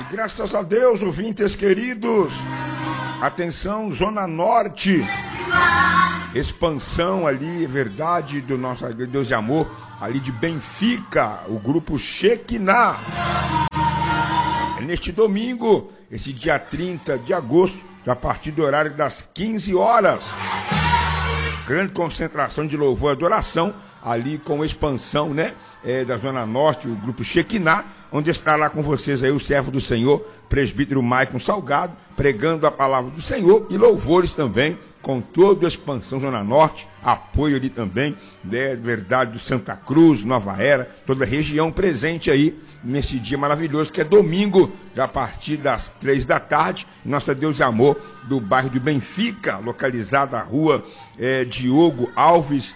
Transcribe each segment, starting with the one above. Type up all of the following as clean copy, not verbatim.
Graças a Deus, ouvintes queridos, atenção, Zona Norte, expansão ali, verdade, do nosso Deus de Amor, ali de Benfica, o grupo Shekinah. Neste domingo, esse dia 30 de agosto, a partir do horário das 15 horas, grande concentração de louvor e adoração, ali com expansão, né, da Zona Norte, o grupo Shekinah, onde está lá com vocês aí o servo do Senhor, presbítero Maicon Salgado, pregando a palavra do Senhor e louvores também, com toda a expansão Zona Norte, apoio ali também, né, verdade, do Santa Cruz, Nova Era, toda a região presente aí nesse dia maravilhoso, que é domingo, já a partir das 3 da tarde, Nossa Deus de Amor, do bairro de Benfica, localizada na rua Diogo Alves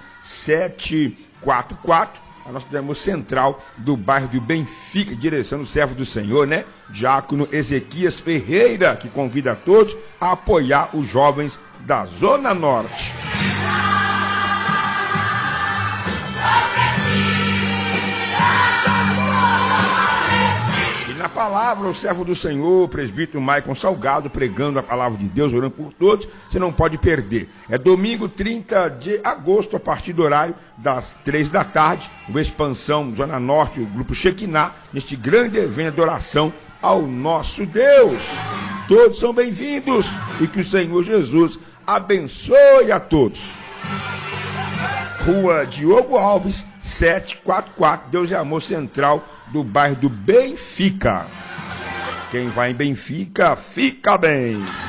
744, a nossa demo central do bairro de Benfica, direção do servo do Senhor, né? Diácono Ezequias Ferreira, que convida a todos a apoiar os jovens da Zona Norte. Na palavra, o servo do Senhor, o presbítero Maicon Salgado, pregando a palavra de Deus, orando por todos, você não pode perder. É domingo 30 de agosto, a partir do horário das 3 da tarde, o Expansão Zona Norte, o grupo Shekinah, neste grande evento de oração ao nosso Deus. Todos são bem-vindos e que o Senhor Jesus abençoe a todos. Rua Diogo Alves, 744, Deus é Amor Central, do bairro do Benfica. Quem vai em Benfica, fica bem.